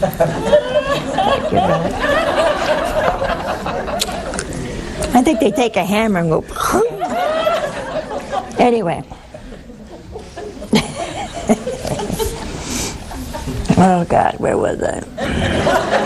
I think they take a hammer and go. Anyway. Oh God, where was I?